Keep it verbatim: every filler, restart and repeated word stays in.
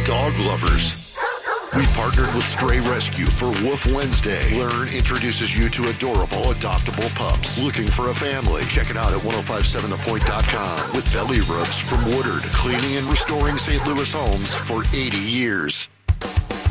Dog lovers, we've partnered with Stray Rescue for Woof Wednesday. Learn introduces you to adorable, adoptable pups. Looking for a family? Check it out at ten fifty-seven the point dot com with belly rubs from Woodard, cleaning and restoring Saint Louis homes for eighty years.